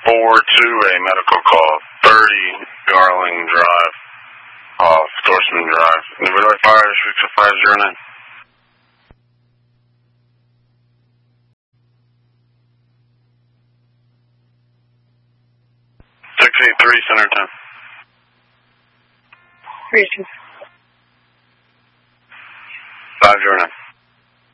4-2, a medical call, 30 Garling Drive, off Dorsman Drive. Newberry Fire District 509. 683 Center 10. 32. 509.